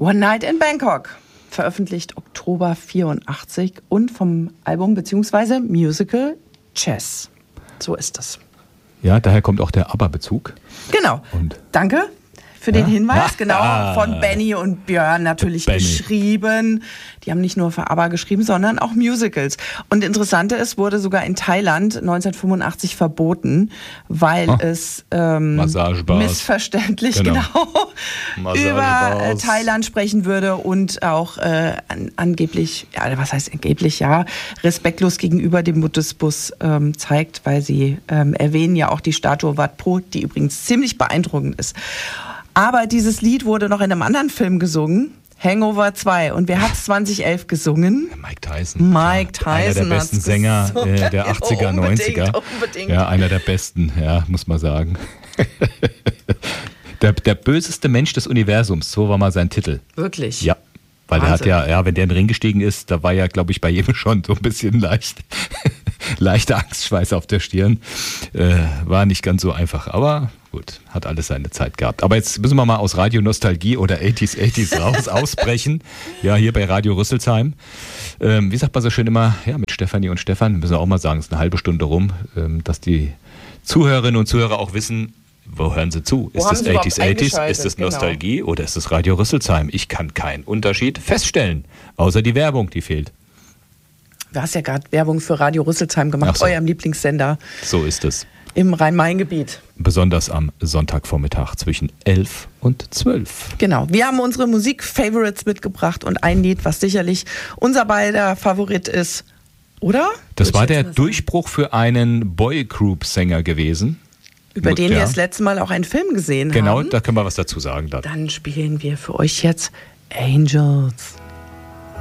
One Night in Bangkok, veröffentlicht Oktober 84 und vom Album bzw. Musical Chess. So ist es. Ja, daher kommt auch der ABBA-Bezug. Genau. Und danke für den Hinweis. Genau, von Benny und Björn natürlich geschrieben. Die haben nicht nur für ABBA geschrieben, sondern auch Musicals. Und Interessante ist, wurde sogar in Thailand 1985 verboten, weil es missverständlich über Thailand sprechen würde und auch angeblich, ja, was heißt angeblich, ja, respektlos gegenüber dem Buddhismus zeigt, weil sie erwähnen ja auch die Statue Wat Pho, die übrigens ziemlich beeindruckend ist. Aber dieses Lied wurde noch in einem anderen Film gesungen, Hangover 2. Und wer hat es 2011 gesungen? Mike Tyson. Einer der besten Sänger der 80er, 90er. Unbedingt. Ja, einer der besten, ja, muss man sagen. Der böseste Mensch des Universums, so war mal sein Titel. Wirklich? Ja. Weil Wahnsinn. Der hat ja, wenn der in den Ring gestiegen ist, da war ja, glaube ich, bei jedem schon so ein bisschen leichter Angstschweiß auf der Stirn. War nicht ganz so einfach, aber gut, hat alles seine Zeit gehabt. Aber jetzt müssen wir mal aus Radio Nostalgie oder 80s ausbrechen. Ja, hier bei Radio Rüsselsheim. Wie sagt man so schön immer, ja, mit Stefanie und Stefan, müssen wir auch mal sagen, es ist eine halbe Stunde rum, dass die Zuhörerinnen und Zuhörer auch wissen, wo hören sie zu? Ist es 80s? Ist es Nostalgie oder ist es Radio Rüsselsheim? Ich kann keinen Unterschied feststellen, außer die Werbung, die fehlt. Du hast ja gerade Werbung für Radio Rüsselsheim gemacht, eurem Lieblingssender. So ist es. Im Rhein-Main-Gebiet. Besonders am Sonntagvormittag zwischen 11 und 12. Genau. Wir haben unsere Musik-Favorites mitgebracht und ein Lied, was sicherlich unser beider Favorit ist, oder? Das war der Durchbruch für einen Boygroup-Sänger gewesen. Über den wir das letzte Mal auch einen Film gesehen haben. Genau, da können wir was dazu sagen. Dann spielen wir für euch jetzt Angels.